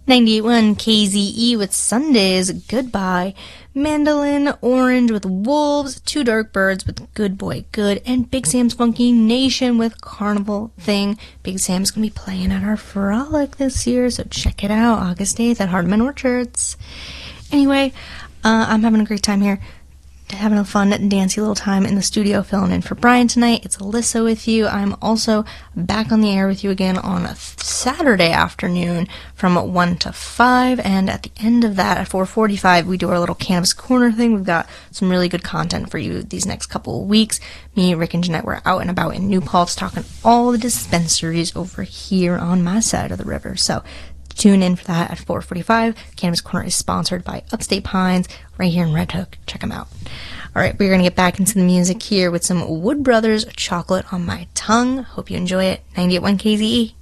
98.1 KZE with Sundays Goodbye, Mandolin Orange with Wolves, Two Dark Birds with Good Boy Good, and Big Sam's Funky Nation with Carnival Thing. Big Sam's going to be playing at our Frolic this year, so check it out August 8th at Hardeman Orchards. Anyway, I'm having a great time here. Having a fun, dancey little time in the studio filling in for Brian tonight. It's Alyssa with you. I'm also back on the air with you again on a Saturday afternoon from 1 to 5, and at the end of that, at 4:45, we do our little Cannabis Corner thing. We've got some really good content for you these next couple of weeks. Me, Rick, and Jeanette were out and about in New Paltz talking all the dispensaries over here on my side of the river, so tune in for that at 4:45. Cannabis Corner is sponsored by Upstate Pines right here in Red Hook. Check them out. All right, we're going to get back into the music here with some Wood Brothers Chocolate on My Tongue. Hope you enjoy it. 98.1 KZE.